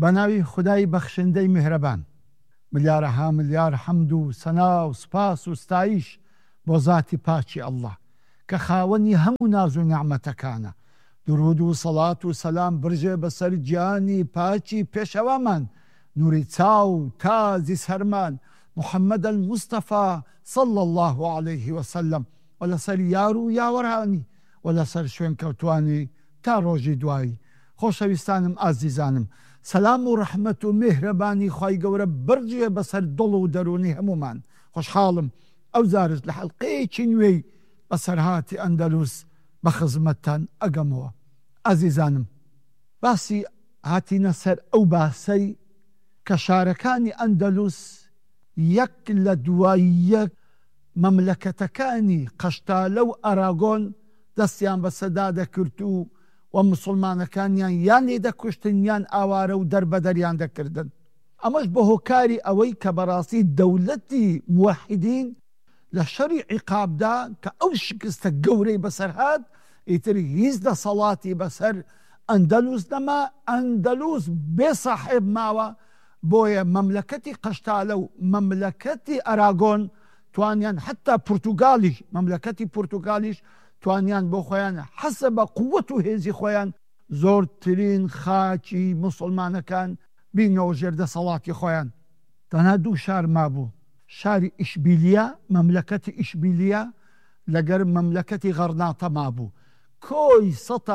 بەناوی خودای بەخشندەی میهرەبان. ملیارەها ملیار حەمد و سەنا و سپاس و ستایش بۆ ذاتی پاکی ئەڵڵا کە خاوەنی هەموو ناز و نیعمەتەکانە. درود و سەڵات و سەلام برژێ بەسەر گیانی پاکی پێشەوامان، نوری چاو تازی سەرمان محەممەد المستەفا صلى الله عليه وسلم، و لەسەر یار و یاوەرانی و لەسەر شوێن کەوتوانی تا ڕۆژی دوایی. خۆشەویستانم ئازیزانم، سەلام و ڕەحمەت و میهرەبانی خوای گەورە بڕجێ بەسەر دڵ و دەرونی هەمومان. خۆشحاڵم ئەو زارت لە حەڵقەیەکی نوێی بەسەرهاتی ئەندەلوس بە خزمەتتان ئەگەمەوە. ئازیزانم، باسی هاتینە سەر ئەو باسەی کە شارەکانی ئەندەلوس یەک لە دوای یەک مەملەکەتەکانی قەشتالە و ئەراگۆن دەستیان بەسەدا دەکرد و مسلمانەکانیان یان لێدەکوشتن یان ئاوارە و دەربەدەریان دەکردن. ئەمەش بە هۆکاری ئەوەی کە بەڕاستی دەولەتی موحیدین لە شەڕی عیقابدا کە ئەو شکستە گەورەی بەسەرهات ئیتر هیچ دەسەڵاتی بەسەر ئەندەلوس نەما، ئەندەلوس بێ ساحێب ماوە. بۆیە مەملەکەتی قەشتالە و مەملەکەتی ئەراگۆن توانیان حتا پورتوگالیش، مەملەکەتی پورتوگالیش توانیان بۆ خۆیان حەسە بە قووەت و هێزی خۆیان زۆرترین خاکی مسلمانەکان بینەوە ژێر دەسەڵاتی خۆیان. تەنها دوو شار مابوو، شاری ئیشبیلیا، مەملەکەتی ئیشبیلیا لەگەر مەملەکەتی غەرناتە مابوو. کۆی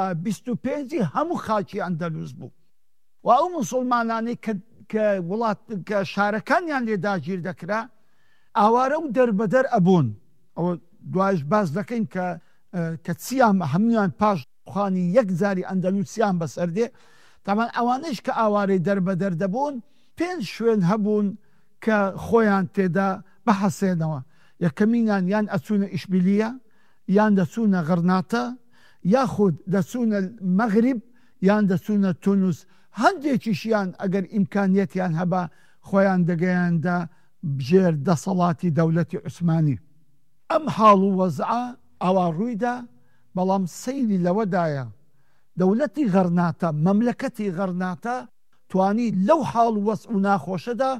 125 هەموو خاکی ئەندەلوس بوو و ئەو مسلمانانی کە وڵات کە شارەکانیان لێ داگیر دەکرا ئاوارە و دەربەدەر ئەبوون. ئەوە دوایش باز دەکەین کە چیان هەمویان پاش خوانی یەک زاری ئەندەلوسیان بەسەردێ. تامان ئەوانش کە ئاوارەی دەربەدەر دەبوون 5 شوێن هەبوون کە خۆیان تێدا بەحەسێنەوە. یەکەمینان یان ئەچوونە ئیشبیلیە، یان دەچوونە غەرناتە، یاخود دەچوونە مەغریب، یان دەچوونە تونوس. هەندێکیشیان ئەگەر ئیمکانیەتیان هەبا خۆیان دەگەیاندا بژێر دەسەڵاتی دەولەتی عوسمانی. ئەم حاڵ و وەزعە ئەوا ڕوویدا، بەڵام سەیری لەوەدایە دەولەتی غەرناتە، مەملەکەتی غەرناتە توانی لەو حاڵ وەزع و ناخۆشەدا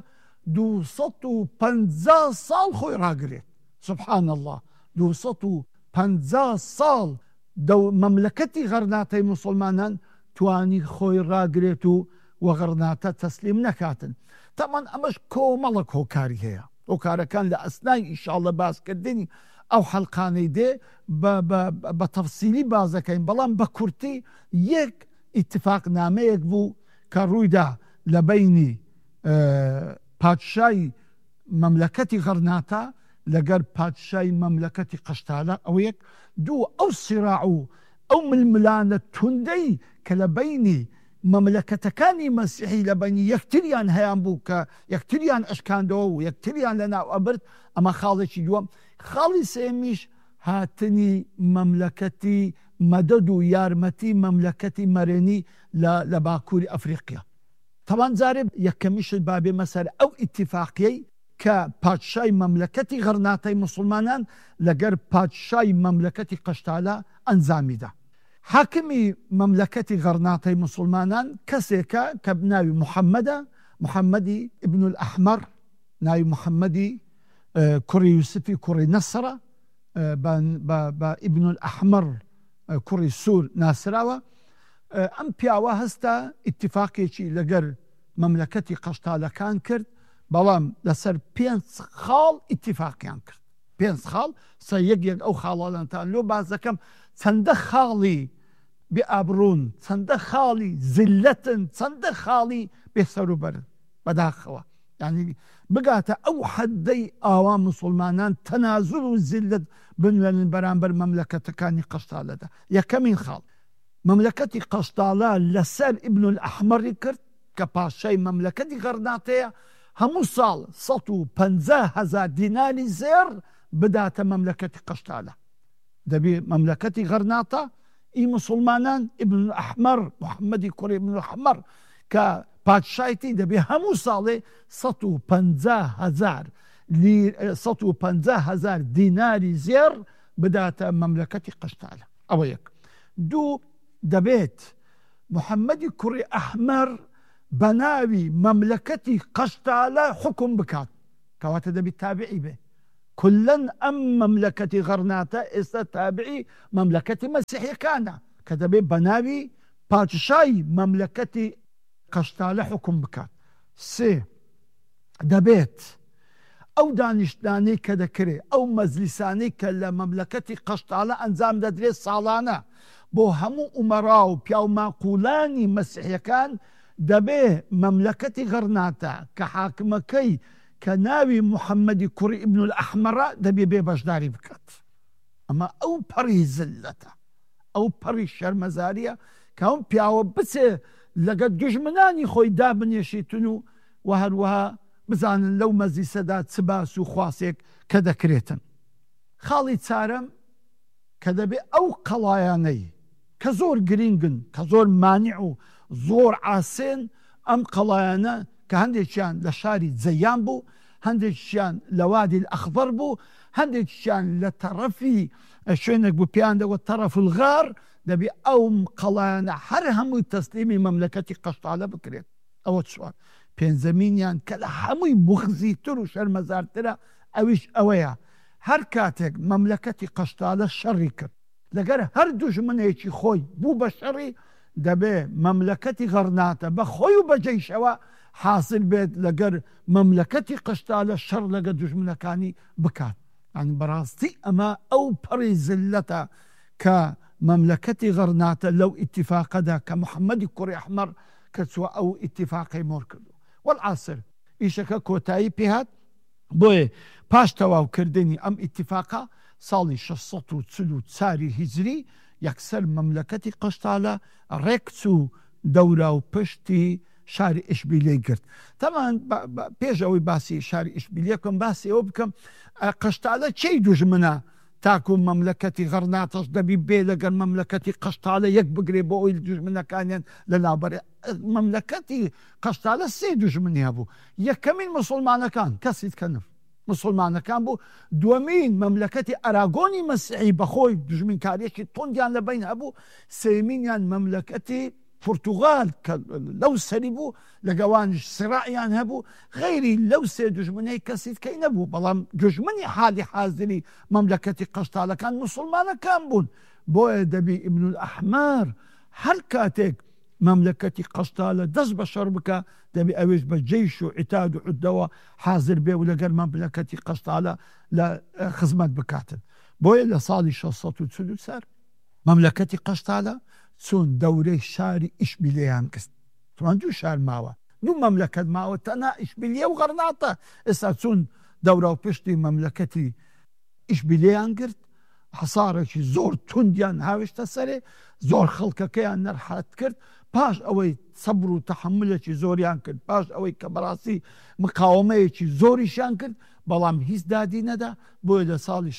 250 ساڵ خۆی ڕاگرێت. سبحان الله، 250 ساڵ مەملەکەتی غەرناتەی مسلمانان توانی خۆی ڕاگرێت و غەرناتە تەسلیم نەکاتن. تامان ئەمەش کۆمەڵک هۆکاری هەیە. هۆکارەکان لە ئەسنای ئینشاءڵڵا باسکردنی ئەو حەڵقانەی دێ بە تەفسیلی بازەکەین، بەڵام بە کورتی یەک ئیتفاق نامەیەک بوو کە ڕوویدا لە بەینی پادشای مەملەکەتی غەرناتە لەگەر پادشای مەملەکەتی قەشتالە. ئەو یەک دوو ئەو سیراع و ئەو ململانە توندەی کە لە بەینی مەملەکەتەکانی مەسیحی لە بەینی یەکتریان هەیان بوو کە یەکتریان ئەشکاندەوە و یەکتریان لەناو ئەبرد. ئەمە خاڵێکی دووەم. خاڵی سێمیش هاتنی مەملەکەتی مەدەد و یارمەتی مەملەکەتی مەرێنی لە باکووری ئەفریقیا. تەوان جارێ یەکەمیشت بابێ مەسەر ئەو ئیتیفاقیەی کە پادشای مەملەکەتی غەرناتەی مسلمانان لەگەر پادشای مەملەکەتی قەشتالە ئەنجامیدا. حاکمی مەملەکەتی غەرناتەی مسلمانان کەسێکە کە ناوی محەممەدە، محەممەدی ئیبن الئەحمەر، ناوی محەممەدی کوڕی یوسفی کوڕی نەسرە بە ئیبن الئەحمەر کوڕی سوور ناسراوە. ئەم پیاوە هەستا ئیتیفاقێکی لەگەر مەملەکەتی قەشتالەکان کرد، بەڵام لەسەر 5 خاڵ ئیتیفاقیان کرد. 5 خاڵ یەک ئەو خاڵانتان لۆ باز دەکەم. چەندە خاڵی بێئابڕون، چەندە خاڵی زلەتن، چەندە خاڵی بێسەروبەرن بەداخەوە. یعنی بگاتە ئەو حەدەی ئاوا مسلمانان تەنازل و زلت بنوێنن بەرامبەر مەملەکەتەکانی قەشتالەدا. یەکەمین خاڵ مەملەکەتی قەشتالە لەسەر ئیبن الئەحمەری کرد کە پاشای مەملەکەتی غەرناتەیە هەموو ساڵ 150,000 دیناری زێر بداتە مەملەکەتی قەشتالە. دەبێ مەملەکەتی غەرناتە ئی مسلمانان ئیبن الئەحمەر محەممەدی کوڕی ئیبن الئەحمەر کە پادشایەتی دەبێ هەموو ساڵێ 150,000 دیناری زێر بداتە مەملەکەتی قەشتالە. ئەوە یەک. دوو، دەبێت محەممەدی کوڕی ئەحمەر بە ناوی مەملەکەتی قەشتالە حکم بکات کەواتە دەبێت تابعی بێ کولەن ئەم مەملەکەتی غەرناتە ئێستا تابعی مەملەکەتی مەسیحیەکانە کە دەبێت بە ناوی پادشای مەملەکەتی قەشتالە حکم بکات. سێ دەبێت ئەو دانیشتانەی کە دەکرێت ئەو مەجلیسانەی کە لە مەملەکەتی قەشتالە ئەنجام دەدرێت ساڵانە بۆ هەموو ئومەرا و پیا و ماقولانی مەسیحیەکان دەبێ مەملەکەتی غەرناتە کە حاکمەکەی کە ناوی محەممەدی کوڕی ئیبن الئەحمەرە دەبێ بێ بەشداری بکات. ئەمە ئەو پەڕی زلەتە ئەو پەڕی شەرمەزاریە کە ئەو پیاوە بچێ لەگەڵ دوژمنانی خۆی دابنێشیتن و هەروەها بزانن لەو مەجلیسەدا چ باس و خواسێک کە دەکرێتن. خاڵی چارەم کە دەبێ ئەو قەڵایانەی کە زۆر گرنگن کە زۆر مانیع و زۆر ئاسێن ئەم قەڵایانە کە هەندێکیان لە شاری جەیان بوو هەندێکیان لە وادی ئەخضەر بوو هەندێکیان لە تەڕەفی شوێنێک بوو پێیان دەوت تەڕەف الغار دەبێ ئەو قەڵایانە هەر هەمووی تەسلیمی مەملەکەتی قەشتالە بکرێت. ئەوە چوار پێنجەمینیان کە لە هەمووی بغزیتر و شەرمەزارترە ئەویش ئەوەیە هەر کاتێک مەملەکەتی قەشتالە شەڕی کرد لەگەر هەر دوژمنێکی خۆی بوو بە شەڕی دەبێ مەملەکەتی غەرناتە بە خۆی و بەجێیشەوە حاصل بێت لەگەر مەملەکەتی قەشتالە شەڕ لەگە دوژمنەکانی بکات. ئەنی بەڕاستی ئەمە ئەو پەڕی زلەتە کە مەملەکەتی غەرناتە لەو ئیتیفاقەدا کە محەممەدی کوڕی ئەحمەر کە چووە ئەو ئیتیفاقی مۆر کردو. وەڵعاسر ئیشەکە کۆتایی پێهات بۆیە پاش تەواوکردنی ئەم ئیتیفاقا ساڵی 640 هیجری یەکسەر مەملەکەتی قەشتالە ڕێکچوو دەورا و پشتی شاری ئیشبیلێ گرت. تەمان پێش ئەوەی باسی شاری ئیشبیلێ بکەم باسی ئەوە بکەم قەشتالە چی دوژمنە تاکو مەملەکەتی غەرناتەش دەبی بێ لەگەر مەملەکەتی قەشتالە یەک بگرێ بۆ ئەوی دوژمنەکانیان لە ناوبەرێ مەملەکەتی قەشتالە سێ دوژمنی هەبوو. یەکەمین موسڵمانەکان کەسی کەنف مسلمانەکان بوو دووەمین مەملەکەتی ئەراگۆنی مەسیحی بەخۆی دژمنکاریەکی تۆندیان لە بین هەبوو سێمینیان مەملەکەتی پورتوغال کە لەو سەری بوو لەگەوانش سراعیان هەبوو غەیری لەو سێ دژمنەی کەسی کەی نەبوو بەڵام دژمنی حالی حازری مەملەکەتی قەشتالەکان مسلمانەکان بوون. بۆیە دەبی ئیبن الئەحمەر هەر کاتێک مەملەکەتی قەشتالە دەست بە شەڕ بکە دەبێ ئەوێش بە جەیش و عیتاد و عودەوە حازر بێ و لەگەر مەملەکەتی قەشتالە لە خزمەت بکاتن. بۆیە لە ساڵی 640 مەملەکەتی قەشتالە چون دەورەی شاری ئیشبیلێیان کرد. توان دوو شار ماوە دوو مەملەکەت ماوە تەنها ئیشبیلیە و غەرناتە ئێستا چون دەورا و پشتی مەملەکەتی ئیشبیلێیان کرد حەسارێکی زۆر توندیان هاوێشتە سەرێ زۆر خەڵکەکەیان نەرحەت کرد پاش ئەوەی سەبر و تەحملێکی زۆریان کرد پاش ئەوەی کە بەڕاستی مقاومەیەکی زۆریشیان کرد بەڵام هیچ دادی نەدا بۆیە لە ساڵی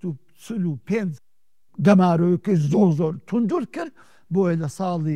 645 دەمارۆیەکەی زۆر توندور کرد بۆیە لە ساڵی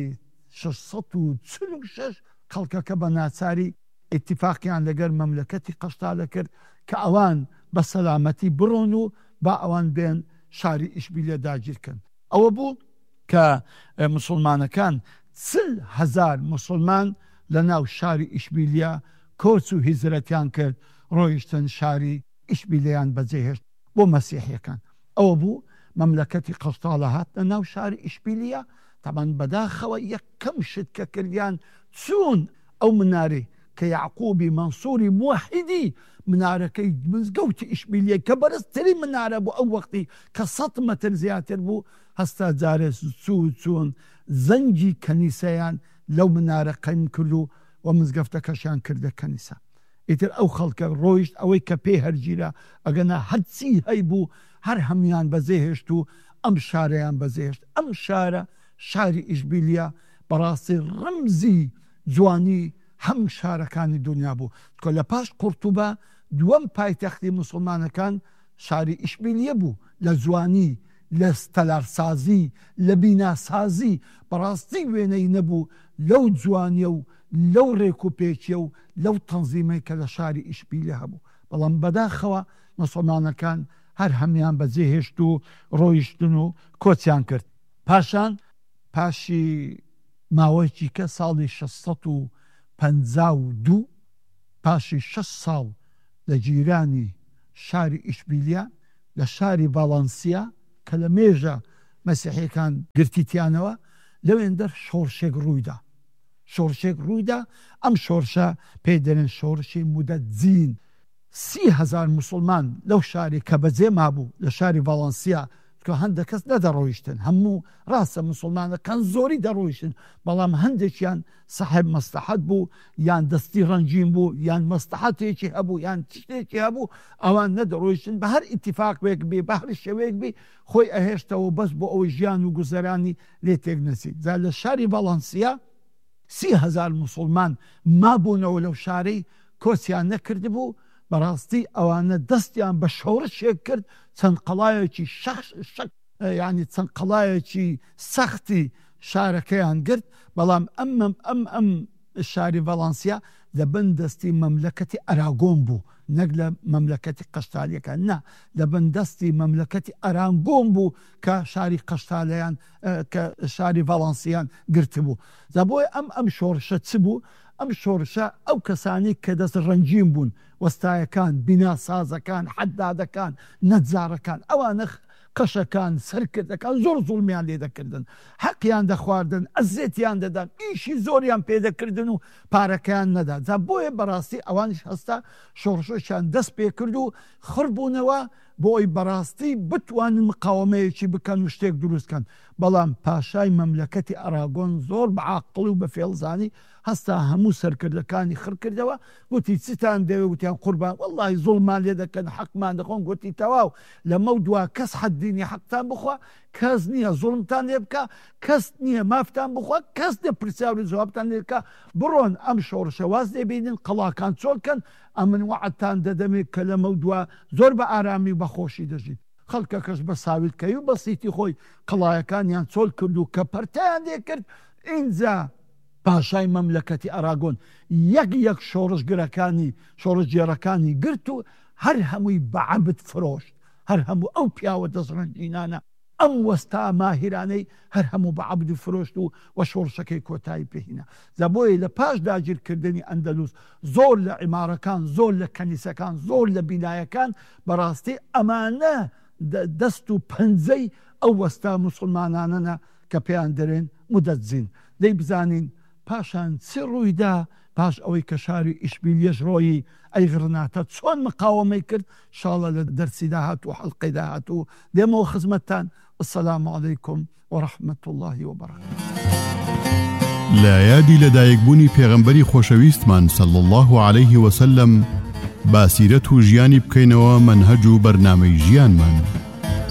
646 خەڵکەکە بە ناچاری ئیتیفاقیان لەگەر مەملەکەتی قەشتالە کرد کە ئەوان بە سەلامەتی بڕۆن و با ئەوان بێن شاری ئیشبیلێ داگیرکەن. ئەوە بوو کە مسلمانەکان 40,000 مسلمان لە ناو شاری ئیشبیلیا کۆچ و هیزرەتیان کرد ڕۆیشتن شاری ئیشبیلیان بەجێهێشت بۆ مەسیحیەکان. ئەوە بوو مەملەکەتی قەشتالە هات لە ناو شاری ئیشبیلیا تەمان بەداخەوە یەکەم شت کە کردیان چوون ئەو منارەی کە یعقوبی مەنسووری موحیدی منارەکەی مزگەوتی ئیشبیلیە کە بەرزترین منارە بوو ئەو وەختی کە 100 مەتر زیاتر بوو هەستا جارێ چوون زەنگی کەنیسەیان لەو منارە قەیم کرد و مزگەفتەکەشیان کردە کەنیسە. ئیتر ئەو خەڵکە ڕۆیشت ئەوەی کە پێی هەرگیرە ئەگەنا هەرچی هەی بوو هەر هەمویان بەجێهێشت و ئەم شارەیان بەجێهێشت. ئەم شارە شاری ئیشبیلیا بەڕاستی ڕەمزی جوانی هەم شارەکانی دنیا بوو کە لە پاش قورتوبە دووەم پایتەختی مسلمانەکان شاری ئیشبیلیە بوو لە جوانی لە ستەلارسازی لە بیناسازی بەڕاستی وێنەی نەبوو لەو جوانیە و لەو ڕێک و پێچیە و لەو تەنزیمەی کە لە شاری ئیشبیلیە هەبوو بەڵام بەداخەوە مسلمانەکان هەر هەمیان بەجێهێشت و ڕۆیشتن و کۆچیان کرد. پاشان پاشی ماوەیەکی کە ساڵی 1952 پاشی 6 ساڵ لە جیرانی شاری ئیشبیلیا لە شاری ڤالەنسیا کە لە مێژە مەسیحیەکان گرتیتیانەوە لەوێندە شۆڕشێک ڕوویدا ئەم شۆڕشە پێی دەڵێن شۆڕشی مودەتزین 30,000 موسڵمان لەو شاری کە بەجێ مابوو لە شاری ڤالەنسیا کە هەندێک کەس نەدەڕۆیشتن هەموو ڕاستە موسڵمانەکان زۆری دەڕۆیشتن بەڵام هەندێکیان سەحب مەستەحەت بوو یان دەستی ڕەنجین بوو یان مەستەحەتێکی هەبوو یان تشتێکی هەبوو ئەوان نەدەڕۆیشتن بە هەر ئیتیفاقێک بێ بە هەر شێوەیەک بێ خۆی ئەهێشتەوە بەس بۆ ئەوەی ژیان و گوزەرانی لێ تێک نەچێت جا لە شاری ڤالەنسیا 30,000 موسڵمان مابوونەوە لەو شارەی کۆچیان نەکرد بوو بەڕاستی ئەوانە دەستیان بە شۆڕشێک کرد چەند قەڵایەکی ینی چەند قەڵایەکی سەختی شارەکەیان گرت بەڵام ئەم شاری ڤالەنسیا لە بن دەستی مەملەکەتی ئەراگۆن بوو نەک لە مەملەکەتی قەشتالیەکان نا لە بن دەستی مەملەکەتی ئەراگۆن بوو کە شاری قەشتالیان کە شاری ڤالەنسیان گرت بوو جا بۆی ئەم شۆڕشە چ بوو ئەم شۆڕشە ئەو کەسانی کە دەست ڕەنجین بوون وەستایەکان بیناسازەکان حەدادەکان نەتجارەکان ئەوانە قەشەکان سەرکردەکان زۆر زوڵمیان لێ دەکردن حەقیان دەخواردن ئەزێتیان دەدان ئیشی زۆریان پێدەکردن و پارەکەیان نەدا جا بۆیە بەڕاستی ئەوانش هەستا شۆڕشەشیان دەست پێ کرد و خڕبوونەوە بۆ ئەوی بەڕاستی بتوانن مقاومەیەکی بکەن و شتێک دروستکەن بەڵام پاشای مەملەکەتی ئەراگۆن زۆر بەعاقڵ و بە فێڵزانی هەستا هەموو سەرکردەکانی خڕکردەوە گوتی چتان دەوێ وتیان قوربان وەڵڵی زوڵمان لێ دەکەن حەقمان دەخۆن گوتی تەواو لەمە دوا کەس حەددینی حەقتان بخوا کەس نییە زوڵمتان لێ بکە کەس نییە مافتان بخوا کەس دە پرسیاوی جوابتان لێ بکە بڕۆن ئەم شۆڕشە واز دەبینن قەڵاکان چۆڵکەن ئەمن وعدتان دەدەمێت کە لەمە دوا زۆر بە ئارامی و بەخۆشی دەژیت خەڵکەکەش بە ساویلکەی و بەسیتی خۆی قەڵایەکانیان چۆڵ کرد و کە پەرتیان لێ کرد ئینجا پاشای مەملەکەتی ئەراگۆن یەک شۆڕشگرەکانی شۆڕژگێڕەکانی گرت و هەر هەمووی بەعەبد فرۆشت هەر هەموو ئەو پیاوە دەستڕەنجینانە ئەم وەستا ماهیرانەی هەر هەموو بەعەبد فرۆشت و شۆڕشەکەی کۆتایی پێهینە جا بۆیە لە پاش داگیرکردنی ئەندەلوس زۆر لە عیمارەکان زۆر لە کەنیسەکان زۆر لە بینایەکان بەڕاستی ئەمانە دەست و پەنجەی ئەو وەستا موسڵمانانە کە پێیان دەرێن مودەتزین دەی بزانین پاشان چی ڕوویدا پاش ئەوەی کە شاری ئیشبیلیەش ڕۆیی ئەی غڕناتە چۆن مقاومەی کرد شاڵە لە دەرسی داهات و حەڵقەی داهات و دێمەوە خزمەتتان السلام عەلەیکم وەڕەحمەت الله وبەرەکاتوه لە یادی لەدایکبوونی پێغەمبەری خۆشەویستمان صلی الله عليه وسلم باسیرەت و ژیانی بکەینەوە مەنهەج و بەرنامەی ژیانمان